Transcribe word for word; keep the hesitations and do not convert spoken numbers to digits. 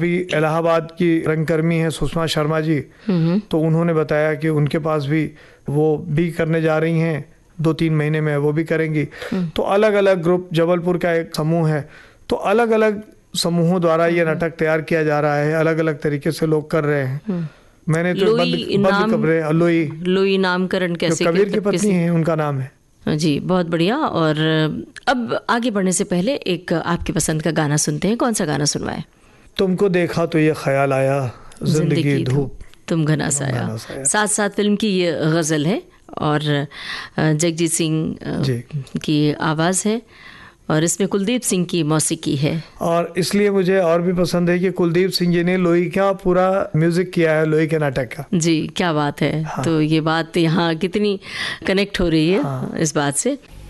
भी इलाहाबाद की रंगकर्मी है सुषमा शर्मा जी, तो उन्होंने बताया कि उनके पास भी वो भी करने जा रही हैं, दो तीन महीने में वो भी करेंगी। तो अलग अलग ग्रुप, जबलपुर का एक समूह है, तो अलग अलग समूहों द्वारा ये नाटक तैयार किया जा रहा है, अलग अलग तरीके से लोग कर रहे हैं। मैंने तो बंद बंद कब्रें, लोई लोई नामकरण कैसे, कबीर की पत्नी है, उनका नाम है जी। बहुत बढ़िया। और अब आगे बढ़ने से पहले एक आपकी पसंद का गाना सुनते हैं। कौन सा गाना सुनवाएं? तुमको देखा तो ये ख्याल आया, जिंदगी धूप तुम घना साया। साथ साथ फिल्म की ये गज़ल है और जगजीत सिंह की आवाज़ है और इसमें कुलदीप सिंह की मौसीकी है। और इसलिए मुझे और भी पसंद है कि कुलदीप सिंह जी ने लोई का पूरा म्यूजिक किया है, लोई के नाटक का। जी, क्या बात है। हाँ। तो ये बात यहाँ कितनी कनेक्ट हो रही है हाँ। इस बात से।